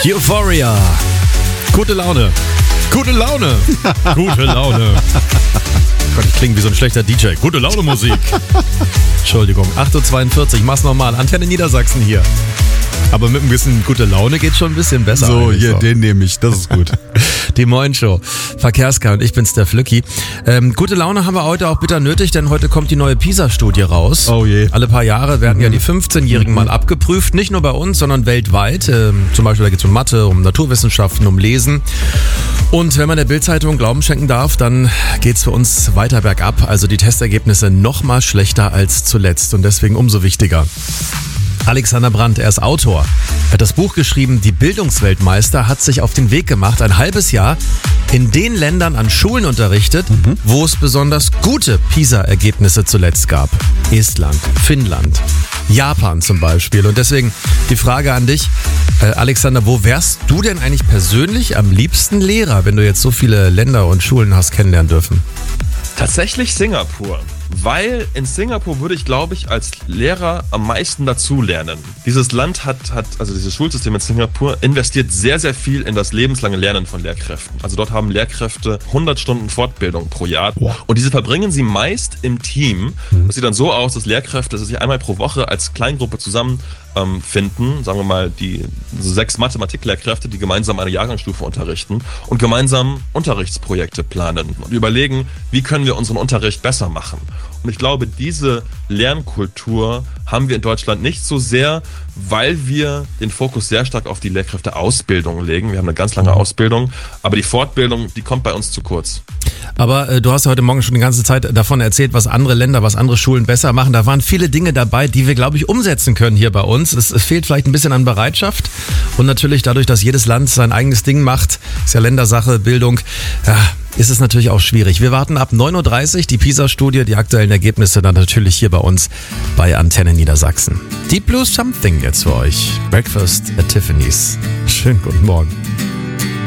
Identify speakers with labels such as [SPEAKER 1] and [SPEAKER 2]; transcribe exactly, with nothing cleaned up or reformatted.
[SPEAKER 1] Euphoria. Gute Laune. Gute Laune. Gute Laune. Gott, ich klinge wie so ein schlechter D J. Gute Laune Musik. Entschuldigung, acht Uhr zweiundvierzig, mach's nochmal. Antenne Niedersachsen hier. Aber mit ein bisschen gute Laune geht schon ein bisschen besser.
[SPEAKER 2] So, hier, so. Den nehme ich, das ist gut.
[SPEAKER 1] Die Moin Show. Verkehrska und ich bin's, der Flücki. Ähm, gute Laune haben wir heute auch bitter nötig, denn heute kommt die neue PISA-Studie raus.
[SPEAKER 2] Oh je.
[SPEAKER 1] Alle paar Jahre werden mhm. ja die fünfzehnjährigen mhm. mal abgeprüft, nicht nur bei uns, sondern weltweit. Ähm, zum Beispiel da geht's um Mathe, um Naturwissenschaften, um Lesen. Und wenn man der Bild-Zeitung Glauben schenken darf, dann geht's für uns weiter bergab. Also die Testergebnisse noch mal schlechter als zuletzt und deswegen umso wichtiger. Alexander Brandt, er ist Autor. Er hat das Buch geschrieben, Die Bildungsweltmeister, hat sich auf den Weg gemacht, ein halbes Jahr in den Ländern an Schulen unterrichtet, mhm. wo es besonders gute PISA-Ergebnisse zuletzt gab. Estland, Finnland, Japan zum Beispiel. Und deswegen die Frage an dich, äh, Alexander, wo wärst du denn eigentlich persönlich am liebsten Lehrer, wenn du jetzt so viele Länder und Schulen hast kennenlernen dürfen?
[SPEAKER 3] Tatsächlich Singapur. Weil in Singapur würde ich, glaube ich, als Lehrer am meisten dazulernen. Dieses Land hat, hat, also dieses Schulsystem in Singapur investiert sehr, sehr viel in das lebenslange Lernen von Lehrkräften. Also dort haben Lehrkräfte hundert Stunden Fortbildung pro Jahr. Wow. Und diese verbringen sie meist im Team. Das sieht dann so aus, dass Lehrkräfte sich einmal pro Woche als Kleingruppe zusammen ähm, finden, sagen wir mal die so sechs Mathematiklehrkräfte, die gemeinsam eine Jahrgangsstufe unterrichten und gemeinsam Unterrichtsprojekte planen und überlegen, wie können wir unseren Unterricht besser machen. Und ich glaube, diese Lernkultur haben wir in Deutschland nicht so sehr, weil wir den Fokus sehr stark auf die Lehrkräfteausbildung legen. Wir haben eine ganz lange Ausbildung, aber die Fortbildung, die kommt bei uns zu kurz.
[SPEAKER 1] Aber äh, du hast ja heute Morgen schon die ganze Zeit davon erzählt, was andere Länder, was andere Schulen besser machen. Da waren viele Dinge dabei, die wir, glaube ich, umsetzen können hier bei uns. Es, es fehlt vielleicht ein bisschen an Bereitschaft und natürlich dadurch, dass jedes Land sein eigenes Ding macht, ist ja Ländersache, Bildung, ja, ist es natürlich auch schwierig. Wir warten ab neun Uhr dreißig, die PISA-Studie, die aktuellen Ergebnisse dann natürlich hier bei uns bei Antenne Niedersachsen. Deep Blue Something jetzt für euch. Breakfast at Tiffany's. Schönen guten Morgen.